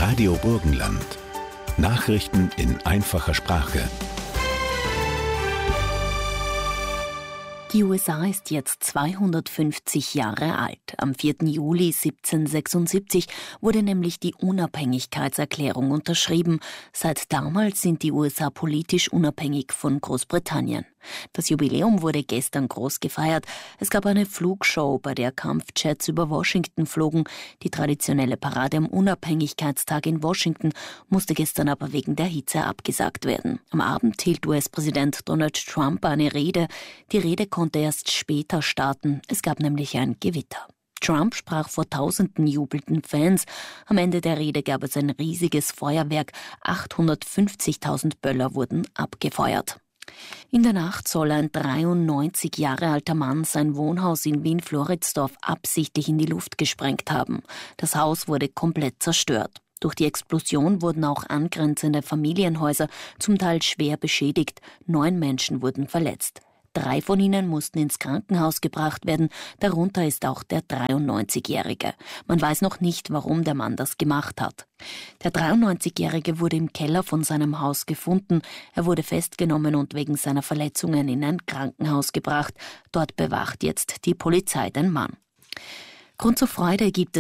Radio Burgenland. Nachrichten in einfacher Sprache. Die USA ist jetzt 250 Jahre alt. Am 4. Juli 1776 wurde nämlich die Unabhängigkeitserklärung unterschrieben. Seit damals sind die USA politisch unabhängig von Großbritannien. Das Jubiläum wurde gestern groß gefeiert. Es gab eine Flugshow, bei der Kampfjets über Washington flogen. Die traditionelle Parade am Unabhängigkeitstag in Washington musste gestern aber wegen der Hitze abgesagt werden. Am Abend hielt US-Präsident Donald Trump eine Rede. Die Rede konnte erst später starten. Es gab nämlich ein Gewitter. Trump sprach vor tausenden jubelnden Fans. Am Ende der Rede gab es ein riesiges Feuerwerk. 850.000 Böller wurden abgefeuert. In der Nacht soll ein 93 Jahre alter Mann sein Wohnhaus in Wien-Floridsdorf absichtlich in die Luft gesprengt haben. Das Haus wurde komplett zerstört. Durch die Explosion wurden auch angrenzende Familienhäuser zum Teil schwer beschädigt. 9 Menschen wurden verletzt. 3 von ihnen mussten ins Krankenhaus gebracht werden, darunter ist auch der 93-Jährige. Man weiß noch nicht, warum der Mann das gemacht hat. Der 93-Jährige wurde im Keller von seinem Haus gefunden. Er wurde festgenommen und wegen seiner Verletzungen in ein Krankenhaus gebracht. Dort bewacht jetzt die Polizei den Mann. Grund zur Freude gibt es